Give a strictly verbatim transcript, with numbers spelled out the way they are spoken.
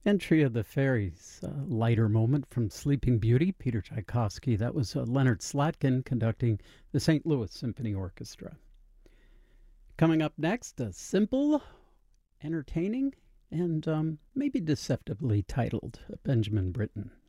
Entry of the Fairies, a lighter moment from Sleeping Beauty, Peter Tchaikovsky. That was uh, Leonard Slatkin conducting the Saint Louis Symphony Orchestra. Coming up next, a simple, entertaining, and um, maybe deceptively titled Benjamin Britten.